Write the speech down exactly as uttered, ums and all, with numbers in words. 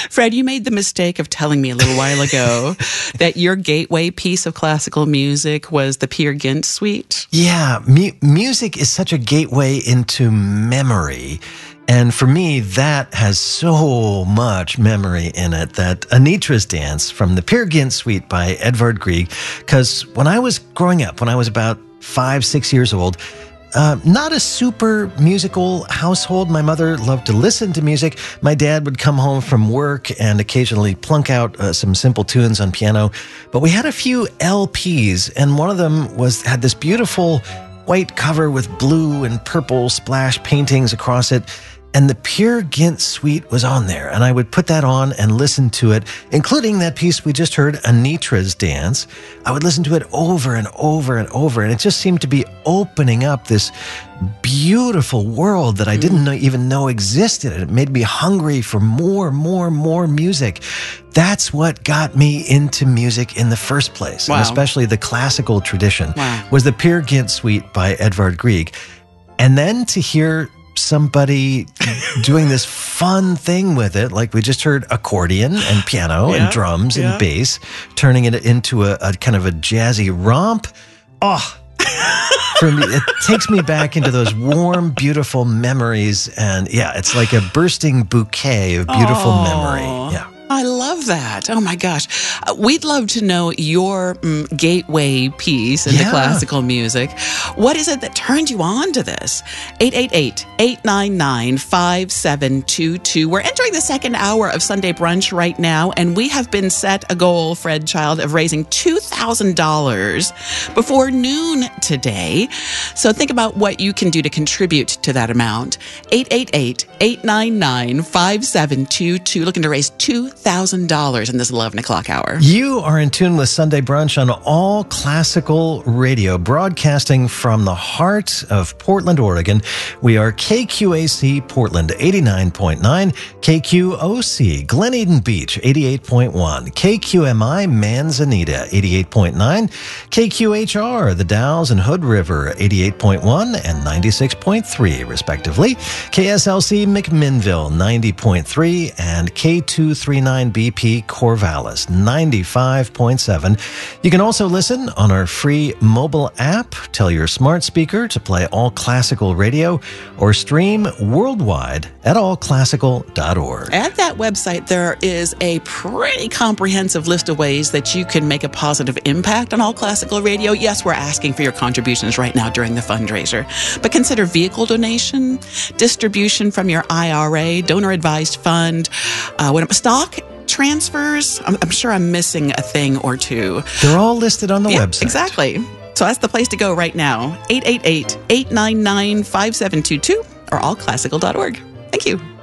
Fred, you made the mistake of telling me a little while ago that your gateway piece of classical music was the Peer Gynt Suite. Yeah, mu- music is such a gateway into memory. And for me, that has so much memory in it, that Anitra's Dance from the Peer Gynt Suite by Edvard Grieg. Because when I was growing up, when I was about five, six years old, Uh, not a super musical household. My mother loved to listen to music. My dad would come home from work and occasionally plunk out uh, some simple tunes on piano. But we had a few L Ps, and one of them was had this beautiful white cover with blue and purple splash paintings across it. And the Peer Gynt Suite was on there. And I would put that on and listen to it, including that piece we just heard, Anitra's Dance. I would listen to it over and over and over. And it just seemed to be opening up this beautiful world that I didn't know, even know existed. And it made me hungry for more, more, more music. That's what got me into music in the first place. Wow. And especially the classical tradition. Wow. Was the Peer Gynt Suite by Edvard Grieg. And then to hear somebody doing this fun thing with it, like we just heard accordion and piano yeah, and drums yeah. and bass, turning it into a, a kind of a jazzy romp. Oh, for me, it takes me back into those warm, beautiful memories. And yeah, it's like a bursting bouquet of beautiful Oh. memory. Yeah. I love that. Oh my gosh. Uh, we'd love to know your mm, gateway piece into Yeah. classical music. What is it that turned you on to this? eight eight eight, eight nine nine, five seven two two. We're entering the second hour of Sunday Brunch right now, and we have been set a goal, Fred Child, of raising two thousand dollars before noon today. So think about what you can do to contribute to that amount. eight eight eight, eight nine nine, five seven two two. Looking to raise two thousand dollars in this eleven o'clock hour. You are in tune with Sunday Brunch on All Classical Radio, broadcasting from the heart of Portland, Oregon. We are K Q A C Portland eighty-nine point nine, K Q O C Glen Eden Beach eighty-eight point one, K Q M I Manzanita eighty-eight point nine, K Q H R The Dalles and Hood River eighty-eight point one and ninety-six point three, respectively, K S L C McMinnville ninety point three, and K two thirty-nine B P Corvallis ninety-five point seven. You can also listen on our free mobile app. Tell your smart speaker to play All Classical Radio, or stream worldwide at all classical dot org. At that website, there is a pretty comprehensive list of ways that you can make a positive impact on All Classical Radio. Yes, we're asking for your contributions right now during the fundraiser, but consider vehicle donation, distribution from your I R A, donor-advised fund, uh, what, stock transfers. I'm, I'm sure I'm missing a thing or two. They're all listed on the Yeah, website. exactly. So that's the place to go right now. eight eight eight, eight nine nine, five seven two two or all classical dot org. Thank you.